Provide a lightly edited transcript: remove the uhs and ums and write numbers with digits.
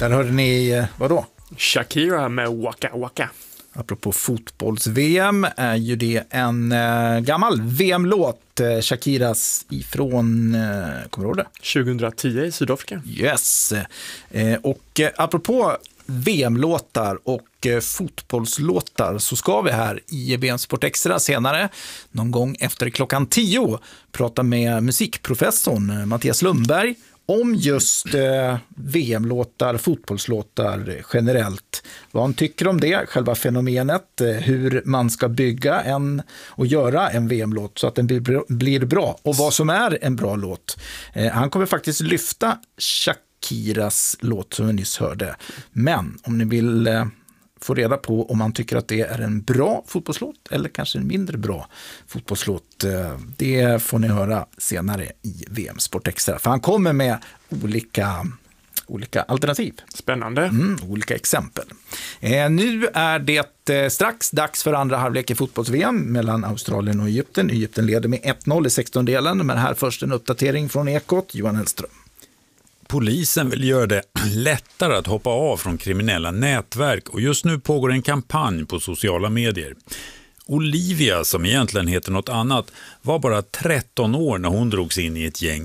Där hörde ni, vadå? Shakira med Waka Waka. Apropå fotbolls-VM är ju det en gammal VM-låt, Shakiras ifrån, kommer du ihåg det? 2010 i Sydafrika. Yes. Och apropå VM-låtar och fotbollslåtar så ska vi här i VM Sport Extra senare, någon gång efter klockan 10, prata med musikprofessorn Mattias Lundberg om just VM-låtar, fotbollslåtar generellt. Vad han tycker om det, själva fenomenet, hur man ska bygga och göra en VM-låt så att den blir bra och vad som är en bra låt. Han kommer faktiskt lyfta Shakiras låt som vi nyss hörde. Men om ni vill få reda på om man tycker att det är en bra fotbollslåt eller kanske en mindre bra fotbollslåt, det får ni höra senare i VM Sport Extra. För han kommer med olika alternativ. Spännande. Olika exempel. Nu är det strax dags för andra halvlek i fotbolls-VM mellan Australien och Egypten. Egypten leder med 1-0 i 16-delen, men här först en uppdatering från Ekot, Johan Hellström. Polisen vill göra det lättare att hoppa av från kriminella nätverk och just nu pågår en kampanj på sociala medier. Olivia, som egentligen heter något annat, var bara 13 år när hon drogs in i ett gäng